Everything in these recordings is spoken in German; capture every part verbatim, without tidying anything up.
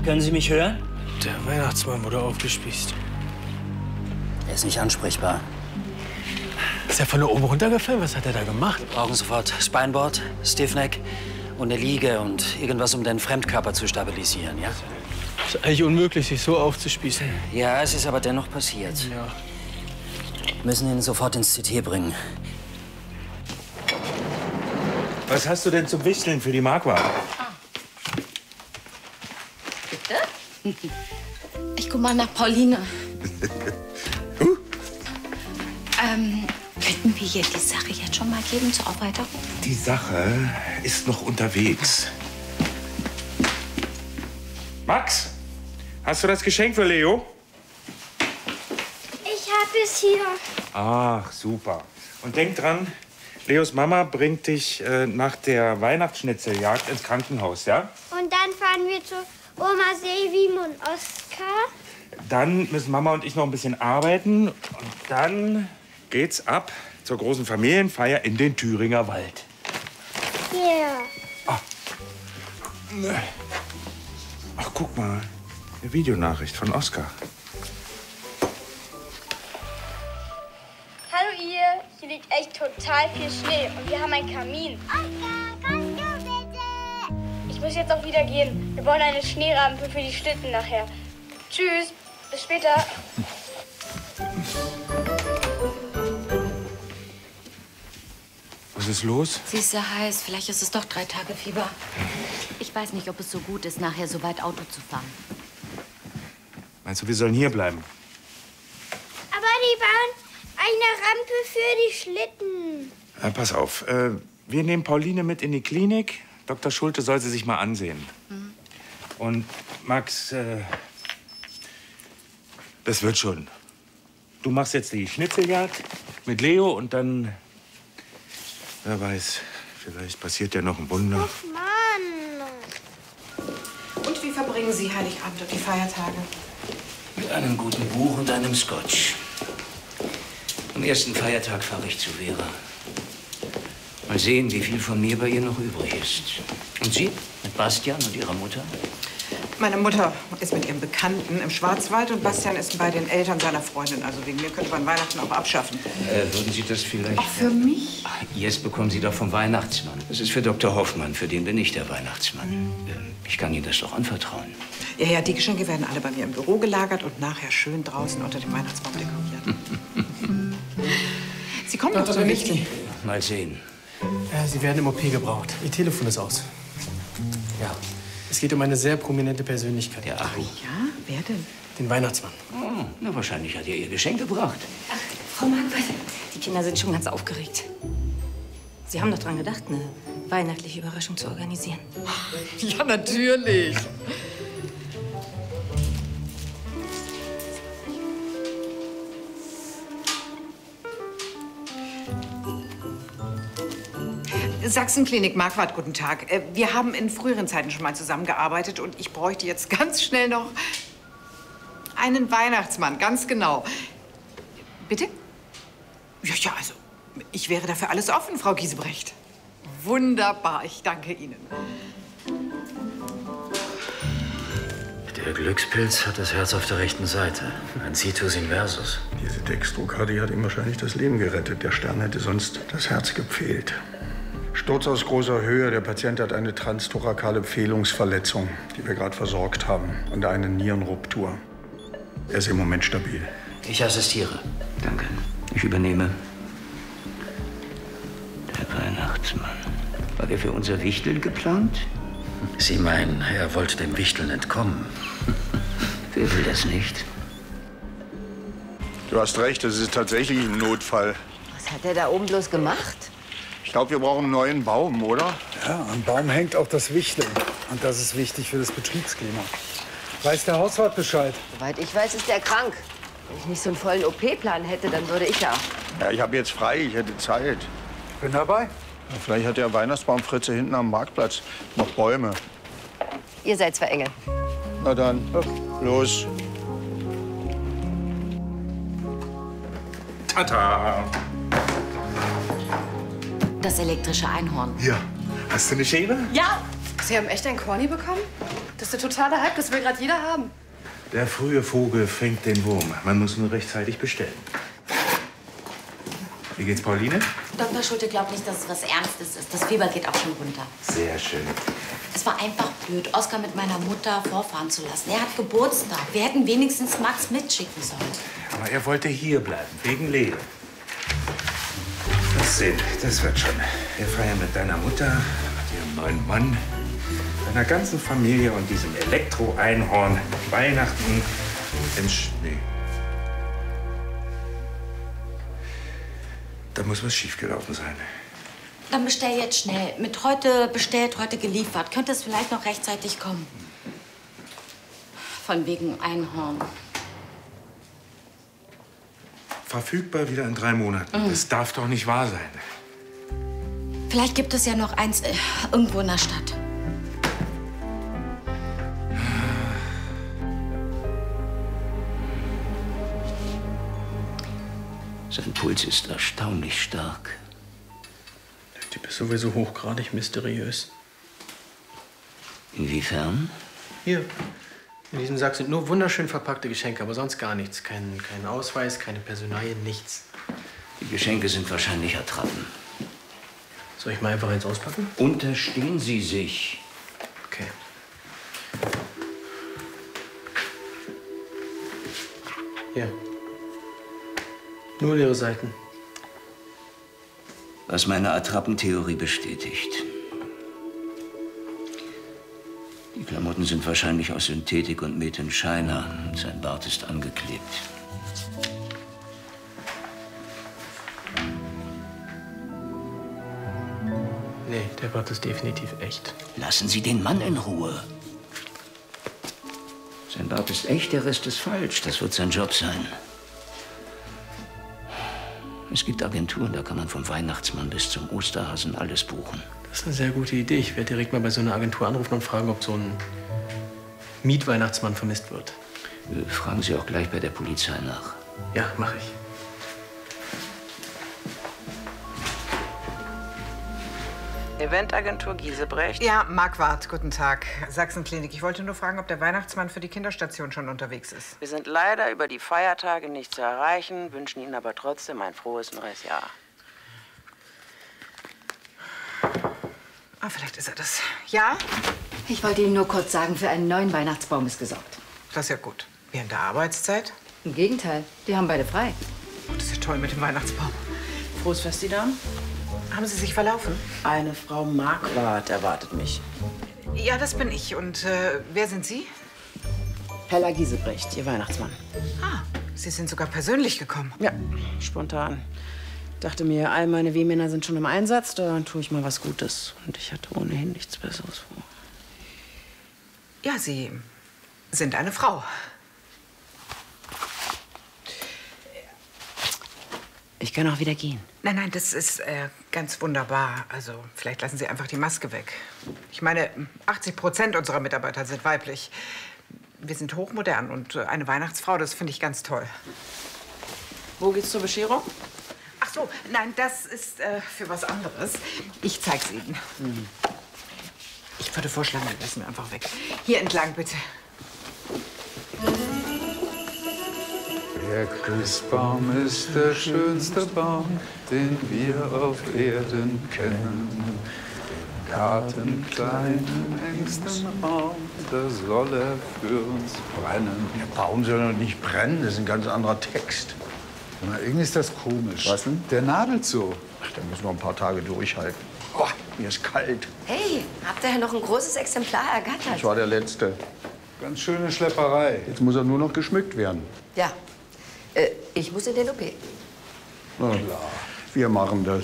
Können Sie mich hören? Der Weihnachtsmann wurde aufgespießt. Er ist nicht ansprechbar. Ist er von da oben runtergefallen? Was hat er da gemacht? Wir brauchen sofort Spineboard, Stiffneck und eine Liege und irgendwas, um den Fremdkörper zu stabilisieren, ja? Ist eigentlich unmöglich, sich so aufzuspießen. Ja, es ist aber dennoch passiert. Ja. Wir müssen ihn sofort ins C T bringen. Was hast du denn zum Wichteln für die Marquardt? Bitte? Ich guck mal nach Pauline. uh. ähm, könnten wir ihr die Sache jetzt schon mal geben zur Aufweiterung? Die Sache ist noch unterwegs. Max, hast du das Geschenk für Leo? Ich hab es hier. Ach, super. Und denk dran, Leos Mama bringt dich äh, nach der Weihnachtsschnitzeljagd ins Krankenhaus, ja? Und dann fahren wir zu Oma Sevim und Oskar. Dann müssen Mama und ich noch ein bisschen arbeiten. Und dann geht's ab zur großen Familienfeier in den Thüringer Wald. Yeah. Ah. Ach, guck mal. Eine Videonachricht von Oskar. Hallo ihr, hier liegt echt total viel Schnee und wir haben einen Kamin. Oskar, kommst du bitte? Ich muss jetzt auch wieder gehen. Wir bauen eine Schneerampe für die Schlitten nachher. Tschüss, bis später. Was ist los? Sie ist sehr heiß. Vielleicht ist es doch drei Tage Fieber. Ich weiß nicht, ob es so gut ist, nachher so weit Auto zu fahren. Meinst du, wir sollen hier bleiben? Aber die bauen eine Rampe für die Schlitten. Ja, pass auf. Äh, wir nehmen Pauline mit in die Klinik. Doktor Schulte soll sie sich mal ansehen. Mhm. Und Max, äh, das wird schon. Du machst jetzt die Schnitzeljagd mit Leo und dann, wer weiß, vielleicht passiert ja noch ein Wunder. Ach Mann. Und wie verbringen Sie Heiligabend und die Feiertage? Mit einem guten Buch und einem Scotch. Am ersten Feiertag fahre ich zu Vera. Mal sehen, wie viel von mir bei ihr noch übrig ist. Und Sie? Mit Bastian und Ihrer Mutter? Meine Mutter ist mit ihrem Bekannten im Schwarzwald und Bastian ist bei den Eltern seiner Freundin. Also wegen mir könnte man Weihnachten auch abschaffen. Äh, würden Sie das vielleicht... Auch für mich? Ach, jetzt bekommen Sie doch vom Weihnachtsmann. Das ist für Doktor Hoffmann, für den bin ich der Weihnachtsmann. Mhm. Ich kann Ihnen das doch anvertrauen. Ja, ja, die Geschenke werden alle bei mir im Büro gelagert und nachher schön draußen unter dem Weihnachtsbaum dekoriert. Sie kommen doch so nicht. Mal sehen. Ja, Sie werden im O P gebraucht. Ihr Telefon ist aus. Ja. Es geht um eine sehr prominente Persönlichkeit. Ja, ach, ja? Wer denn? Den Weihnachtsmann. Oh, na, wahrscheinlich hat er ihr Geschenk gebracht. Ach, Frau Marquardt, die Kinder sind schon ganz aufgeregt. Sie haben doch dran gedacht, eine weihnachtliche Überraschung zu organisieren. Ja, natürlich. Sachsenklinik Marquardt, guten Tag. Wir haben in früheren Zeiten schon mal zusammengearbeitet und ich bräuchte jetzt ganz schnell noch einen Weihnachtsmann, ganz genau. Bitte? Ja, ja, also, ich wäre dafür alles offen, Frau Giesebrecht. Wunderbar, ich danke Ihnen. Der Glückspilz hat das Herz auf der rechten Seite. Ein Situs inversus. Diese Dextrokardie hat ihm wahrscheinlich das Leben gerettet. Der Stern hätte sonst das Herz gepfählt. Sturz aus großer Höhe. Der Patient hat eine transtorakale Pfählungsverletzung, die wir gerade versorgt haben, und eine Nierenruptur. Er ist im Moment stabil. Ich assistiere. Danke. Ich übernehme. Der Weihnachtsmann. War der für unser Wichteln geplant? Sie meinen, er wollte dem Wichteln entkommen. Wer will das nicht? Du hast recht, das ist tatsächlich ein Notfall. Was hat er da oben bloß gemacht? Ich glaube, wir brauchen einen neuen Baum, oder? Ja, am Baum hängt auch das Wichteln. Und das ist wichtig für das Betriebsklima. Weiß der Hauswart Bescheid? Soweit ich weiß, ist er krank. Wenn ich nicht so einen vollen O P-Plan hätte, dann würde ich ja. Ja, ich habe jetzt frei, ich hätte Zeit. Bin dabei. Ja, vielleicht hat der Weihnachtsbaumfritze hinten am Marktplatz noch Bäume. Ihr seid zwei Engel. Na dann, los. Tata! Das elektrische Einhorn. Ja. Hast du eine Schere? Ja! Sie haben echt ein Corny bekommen? Das ist der totale Hype, das will gerade jeder haben. Der frühe Vogel fängt den Wurm. Man muss nur rechtzeitig bestellen. Wie geht's, Pauline? Doktor Schulte glaubt nicht, dass es was Ernstes ist. Das Fieber geht auch schon runter. Sehr schön. Es war einfach blöd, Oskar mit meiner Mutter vorfahren zu lassen. Er hat Geburtstag. Wir hätten wenigstens Max mitschicken sollen. Aber er wollte hier bleiben, wegen Leo. Das sehen, das wird schon. Wir feiern mit deiner Mutter, mit ihrem neuen Mann, deiner ganzen Familie und diesem Elektro-Einhorn Weihnachten im Schnee. Da muss was schiefgelaufen sein. Dann bestell jetzt schnell. Mit heute bestellt, heute geliefert. Könnte es vielleicht noch rechtzeitig kommen? Von wegen Einhorn. Verfügbar wieder in drei Monaten. Mhm. Das darf doch nicht wahr sein. Vielleicht gibt es ja noch eins äh, irgendwo in der Stadt. Sein Puls ist erstaunlich stark. Der Typ ist sowieso hochgradig mysteriös. Inwiefern? Hier, in diesem Sack sind nur wunderschön verpackte Geschenke, aber sonst gar nichts. Kein, kein Ausweis, keine Personalien, nichts. Die Geschenke sind wahrscheinlich Attrappen. Soll ich mal einfach eins auspacken? Unterstehen Sie sich. Okay. Hier. Nur leere Seiten. Was meine Attrappentheorie bestätigt. Die Klamotten sind wahrscheinlich aus Synthetik und Made in China. Sein Bart ist angeklebt. Nee, der Bart ist definitiv echt. Lassen Sie den Mann in Ruhe. Sein Bart ist echt, der Rest ist falsch. Das wird sein Job sein. Es gibt Agenturen, da kann man vom Weihnachtsmann bis zum Osterhasen alles buchen. Das ist eine sehr gute Idee. Ich werde direkt mal bei so einer Agentur anrufen und fragen, ob so ein Mietweihnachtsmann vermisst wird. Fragen Sie auch gleich bei der Polizei nach. Ja, mache ich. Eventagentur Giesebrecht. Ja, Marquardt, guten Tag. Sachsenklinik. Ich wollte nur fragen, ob der Weihnachtsmann für die Kinderstation schon unterwegs ist. Wir sind leider über die Feiertage nicht zu erreichen, wünschen Ihnen aber trotzdem ein frohes neues Jahr. Ah, vielleicht ist er das. Ja? Ich wollte Ihnen nur kurz sagen, für einen neuen Weihnachtsbaum ist gesorgt. Das ist ja gut. Während der Arbeitszeit? Im Gegenteil, die haben beide frei. Oh, das ist ja toll mit dem Weihnachtsbaum. Frohes Fest, die Damen. Haben Sie sich verlaufen? Eine Frau Marquardt erwartet mich. Ja, das bin ich. Und äh, wer sind Sie? Hella Giesebrecht, Ihr Weihnachtsmann. Ah, Sie sind sogar persönlich gekommen. Ja, spontan. Dachte mir, all meine Wehmänner sind schon im Einsatz, da tue ich mal was Gutes. Und ich hatte ohnehin nichts Besseres vor. Ja, Sie sind eine Frau. Ich kann auch wieder gehen. Nein, nein, das ist äh, ganz wunderbar. Also, vielleicht lassen Sie einfach die Maske weg. Ich meine, achtzig Prozent unserer Mitarbeiter sind weiblich. Wir sind hochmodern und äh, eine Weihnachtsfrau, das finde ich ganz toll. Wo geht's zur Bescherung? Ach so, nein, das ist äh, für was anderes. Ich zeig's Ihnen. Mhm. Ich würde vorschlagen, wir lassen wir einfach weg. Hier entlang, bitte. Der Christbaum ist der schönste Baum, den wir auf Erden kennen. Im Garten, kleinen, engsten Raum, da soll er für uns brennen. Der Baum soll doch nicht brennen, das ist ein ganz anderer Text. Na, irgendwie ist das komisch. Was denn? Der nadelt so. Ach, da müssen wir ein paar Tage durchhalten. Oh, mir ist kalt. Hey, habt ihr noch ein großes Exemplar ergattert? Das war der letzte. Ganz schöne Schlepperei. Jetzt muss er nur noch geschmückt werden. Ja. Äh, ich muss in den O P. Na klar, wir machen das.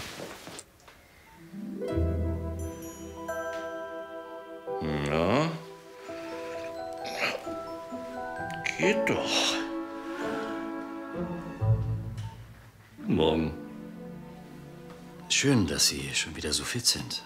Ja. Geht doch. Guten Morgen. Schön, dass Sie schon wieder so fit sind.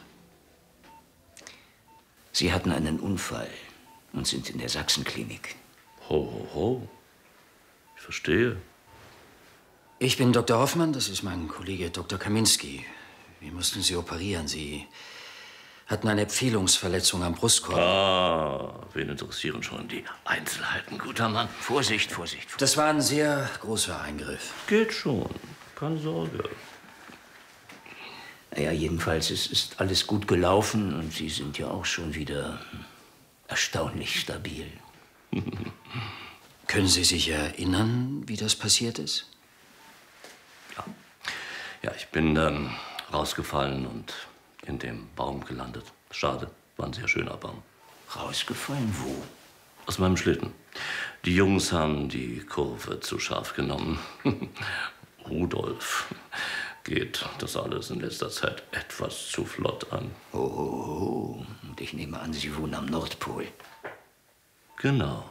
Sie hatten einen Unfall und sind in der Sachsenklinik. Ho, ho, ho. Ich verstehe. Ich bin Doktor Hoffmann, das ist mein Kollege Doktor Kaminski. Wir mussten Sie operieren. Sie hatten eine Pfählungsverletzung am Brustkorb. Ah, wen interessieren schon die Einzelheiten, guter Mann? Vorsicht, Vorsicht. Vorsicht. Das war ein sehr großer Eingriff. Geht schon, keine Sorge. Naja, jedenfalls es ist alles gut gelaufen und Sie sind ja auch schon wieder erstaunlich stabil. Können Sie sich erinnern, wie das passiert ist? Ja, ja ich bin dann rausgefallen und in dem Baum gelandet. Schade, war ein sehr schöner Baum. Rausgefallen? Wo? Aus meinem Schlitten. Die Jungs haben die Kurve zu scharf genommen. Rudolf geht das alles in letzter Zeit etwas zu flott an. Oh, oh, oh. Und ich nehme an, Sie wohnen am Nordpol. Genau.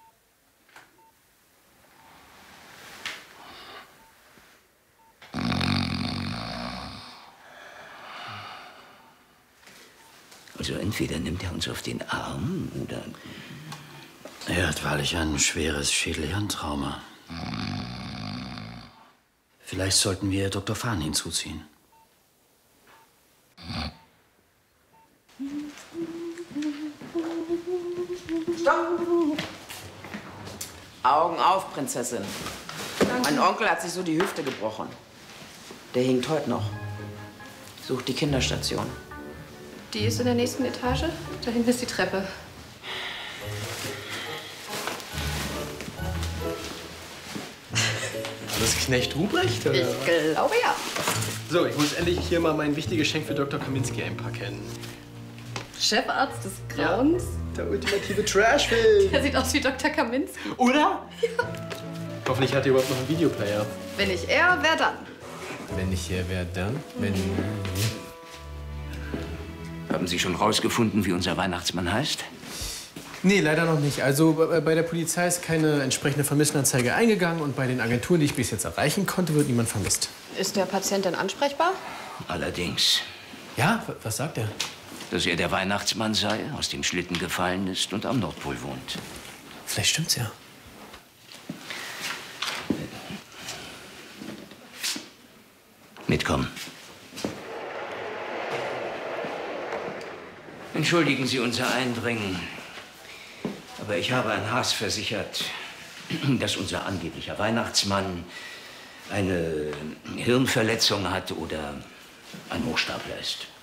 Also entweder nimmt er uns auf den Arm oder... Er hat wahrlich ein schweres Schädelhirntrauma. Vielleicht sollten wir Doktor Fahn hinzuziehen. Stopp! Augen auf, Prinzessin. Mein Onkel hat sich so die Hüfte gebrochen. Der hinkt heute noch. Sucht die Kinderstation. Die ist in der nächsten Etage. Da hinten ist die Treppe. Das ist Knecht Ruprecht, oder? Ich glaube ja. So, ich muss endlich hier mal mein wichtiges Geschenk für Doktor Kaminski einpacken. Chefarzt des Grauens. Ja, der ultimative Trashfilm. Der sieht aus wie Doktor Kaminski. Oder? Ja. Hoffentlich hat er überhaupt noch einen Videoplayer. Wenn nicht er, wer dann? Wenn nicht er, wer dann? Wenn... Haben Sie schon rausgefunden, wie unser Weihnachtsmann heißt? Nee, leider noch nicht. Also bei der Polizei ist keine entsprechende Vermisstenanzeige eingegangen und bei den Agenturen, die ich bis jetzt erreichen konnte, wird niemand vermisst. Ist der Patient denn ansprechbar? Allerdings. Ja, was sagt er? Dass er der Weihnachtsmann sei, aus dem Schlitten gefallen ist und am Nordpol wohnt. Vielleicht stimmt's ja. Mitkommen. Entschuldigen Sie unser Eindringen, aber ich habe Herrn Haas versichert, dass unser angeblicher Weihnachtsmann eine Hirnverletzung hat oder ein Hochstapler ist.